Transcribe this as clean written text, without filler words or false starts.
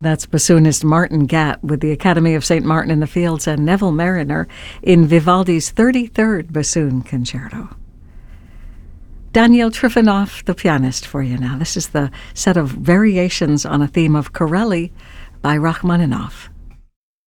That's bassoonist Martin Gatt with the Academy of St. Martin in the Fields and Neville Marriner in Vivaldi's 33rd Bassoon Concerto. Daniel Trifonov, the pianist, for you now. This is the set of variations on a theme of Corelli by Rachmaninoff.